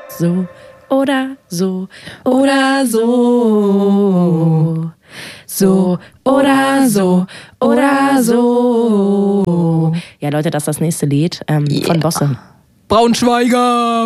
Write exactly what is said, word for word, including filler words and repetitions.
So oder so oder so. So oder so oder so. Ja, Leute, das ist das nächste Lied ähm, Yeah. von Bosse. Braunschweiger!